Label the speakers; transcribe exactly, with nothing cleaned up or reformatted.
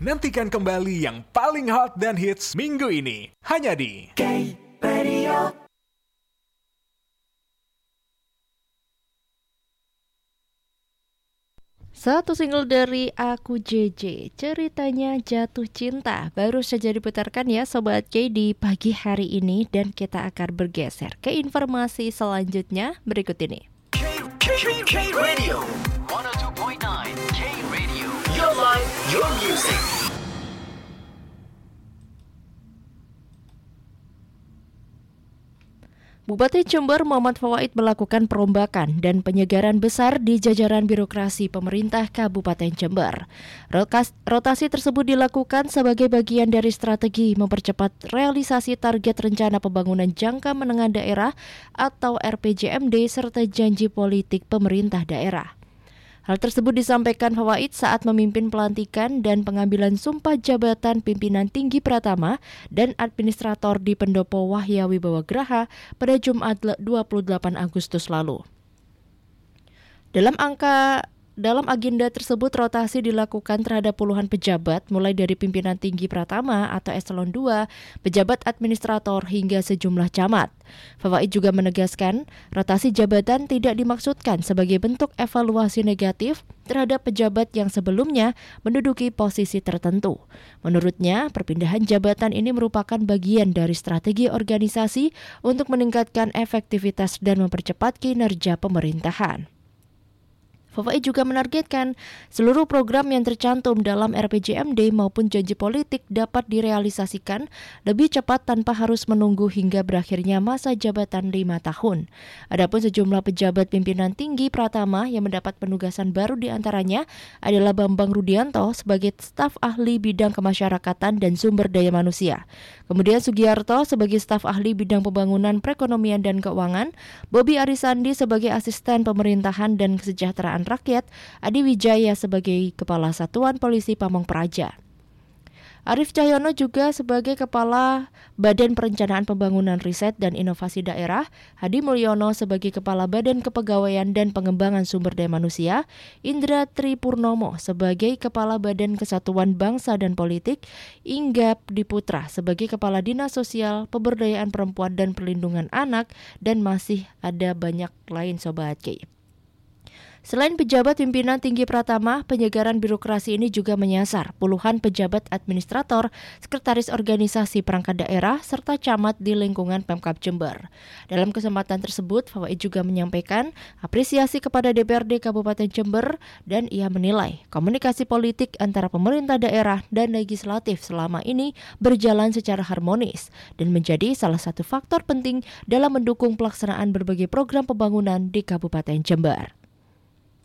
Speaker 1: Nantikan kembali yang paling hot dan hits minggu ini. Hanya di K-Radio.
Speaker 2: Satu single dari Aku J J, ceritanya jatuh cinta, baru saja diputarkan ya Sobat K di pagi hari ini. Dan kita akan bergeser ke informasi selanjutnya berikut ini.
Speaker 3: K-Radio seratus dua koma sembilan K-Radio, your life, your music.
Speaker 2: Bupati Jember Muhammad Fawaid melakukan perombakan dan penyegaran besar di jajaran birokrasi pemerintah Kabupaten Jember. Rotasi tersebut dilakukan sebagai bagian dari strategi mempercepat realisasi target rencana pembangunan jangka menengah daerah atau R P J M D serta janji politik pemerintah daerah. Hal tersebut disampaikan Fawaid saat memimpin pelantikan dan pengambilan sumpah jabatan pimpinan tinggi Pratama dan administrator di Pendopo Wahya Wibawa Graha pada Jumat dua puluh delapan Agustus lalu. Dalam angka Dalam agenda tersebut, rotasi dilakukan terhadap puluhan pejabat, mulai dari pimpinan tinggi Pratama atau eselon dua, pejabat administrator hingga sejumlah camat. Fawaid juga menegaskan, rotasi jabatan tidak dimaksudkan sebagai bentuk evaluasi negatif terhadap pejabat yang sebelumnya menduduki posisi tertentu. Menurutnya, perpindahan jabatan ini merupakan bagian dari strategi organisasi untuk meningkatkan efektivitas dan mempercepat kinerja pemerintahan. Fawaid juga menargetkan seluruh program yang tercantum dalam R P J M D maupun janji politik dapat direalisasikan lebih cepat tanpa harus menunggu hingga berakhirnya masa jabatan lima tahun. Adapun sejumlah pejabat pimpinan tinggi Pratama yang mendapat penugasan baru diantaranya adalah Bambang Rudianto sebagai staf ahli bidang kemasyarakatan dan sumber daya manusia. Kemudian Sugiarto sebagai staf ahli bidang pembangunan perekonomian dan keuangan, Bobi Arisandi sebagai asisten pemerintahan dan kesejahteraan rakyat, Adi Wijaya sebagai Kepala Satuan Polisi Pamong Praja. Arif Cahyono juga sebagai Kepala Badan Perencanaan Pembangunan Riset dan Inovasi Daerah, Hadi Mulyono sebagai Kepala Badan Kepegawaian dan Pengembangan Sumber Daya Manusia, Indra Tripurnomo sebagai Kepala Badan Kesatuan Bangsa dan Politik, Inggap Diputra sebagai Kepala Dinas Sosial, Pemberdayaan Perempuan dan Perlindungan Anak, dan masih ada banyak lain Sobat K. Selain pejabat pimpinan tinggi Pratama, penyegaran birokrasi ini juga menyasar puluhan pejabat administrator, sekretaris organisasi perangkat daerah, serta camat di lingkungan Pemkab Jember. Dalam kesempatan tersebut, Fawaid juga menyampaikan apresiasi kepada D P R D Kabupaten Jember dan ia menilai komunikasi politik antara pemerintah daerah dan legislatif selama ini berjalan secara harmonis dan menjadi salah satu faktor penting dalam mendukung pelaksanaan berbagai program pembangunan di Kabupaten Jember.